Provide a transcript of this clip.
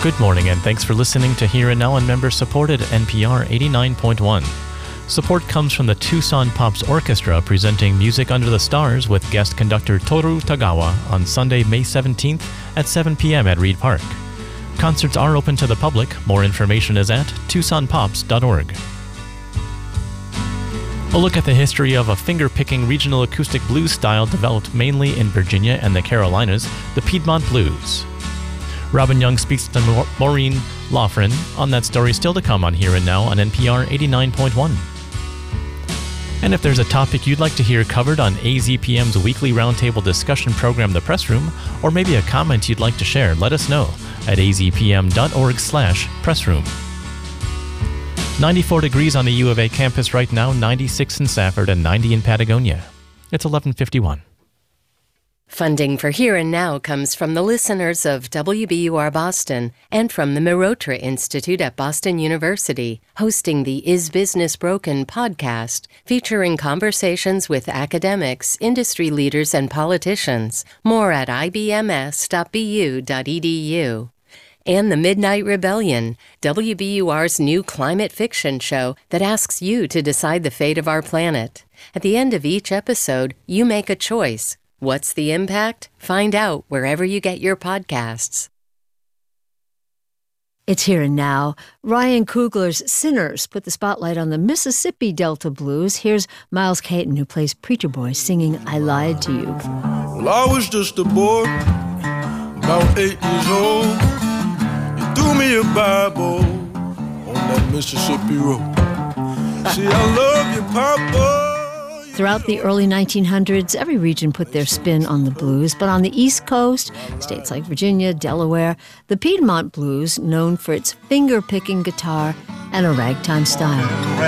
Good morning and thanks for listening to Here and Now on member-supported NPR 89.1. Support comes from the Tucson Pops Orchestra presenting Music Under the Stars with guest conductor Toru Tagawa on Sunday, May 17th at 7 p.m. at Reed Park. Concerts are open to the public. More information is at tucsonpops.org. A look at the history of a finger-picking regional acoustic blues style developed mainly in Virginia and the Carolinas, the Piedmont Blues. Robin Young speaks to Maureen Loughran on that story still to come on Here and Now on NPR 89.1. And if there's a topic you'd like to hear covered on AZPM's weekly roundtable discussion program, The Press Room, or maybe a comment you'd like to share, let us know at azpm.org/pressroom. 94 degrees on the U of A campus right now, 96 in Safford and 90 in Patagonia. It's 11:51. Funding for Here and Now comes from the listeners of WBUR Boston and from the Mirotra Institute at Boston University, hosting the Is Business Broken podcast, featuring conversations with academics, industry leaders, and politicians. More at ibms.bu.edu. And The Midnight Rebellion, WBUR's new climate fiction show that asks you to decide the fate of our planet. At the end of each episode, you make a choice. What's the impact? Find out wherever you get your podcasts. It's Here and Now. Ryan Coogler's Sinners put the spotlight on the Mississippi Delta Blues. Here's Miles Caton, who plays Preacher Boy, singing I Lied to You. Well, I was just a boy, about 8 years old. You threw me a Bible on that Mississippi road. See, I love you, Papa. Throughout the early 1900s, every region put their spin on the blues, but on the East Coast, states like Virginia, Delaware, the Piedmont Blues, known for its finger-picking guitar and a ragtime style.